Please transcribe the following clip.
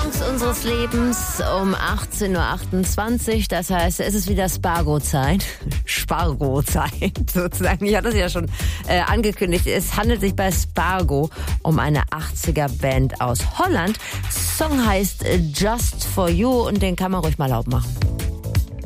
Songs unseres Lebens um 18.28 Uhr. Das heißt, es ist wieder Spargo-Zeit. Spargo-Zeit sozusagen. Ich hatte es ja schon angekündigt. Es handelt sich bei Spargo um eine 80er-Band aus Holland. Song heißt Just For You und den kann man ruhig mal laut machen.